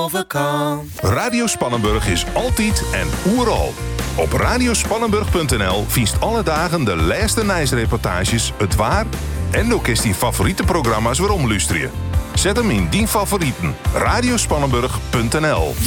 overkant. Radio Spannenburg is altijd en oeral. Op radiospannenburg.nl viest alle dagen de laatste reportages, het waar en ook is die favoriete programma's waarom luisteren. Zet hem in die favorieten. Radiospannenburg.nl